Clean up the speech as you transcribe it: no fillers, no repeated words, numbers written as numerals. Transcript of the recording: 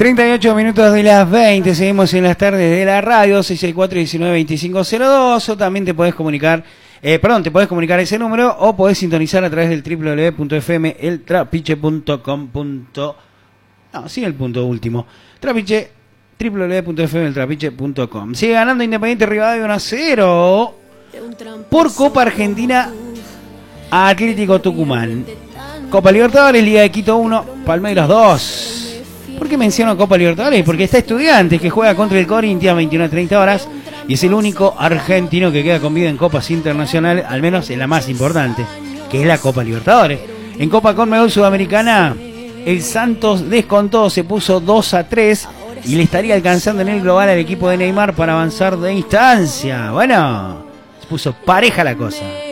38 minutos de las 20, seguimos en las tardes de la radio, 664-192502, o también te podés comunicar, te podés comunicar ese número, o podés sintonizar a través del www.fmeltrapiche.com. No, sí, el punto último. Trapiche, www.fmeltrapiche.com. Sigue ganando Independiente Rivadavia 1-0 por Copa Argentina a Atlético Tucumán. Copa Libertadores, Liga de Quito 1, Palmeiras 2. ¿Por qué menciono Copa Libertadores? Porque está Estudiantes, que juega contra el Corinthians 21:30 horas, y es el único argentino que queda con vida en Copas Internacionales, al menos en la más importante, que es la Copa Libertadores. En Copa Conmebol Sudamericana, el Santos descontó, se puso 2-3, y le estaría alcanzando en el global al equipo de Neymar para avanzar de instancia. Bueno, se puso pareja la cosa.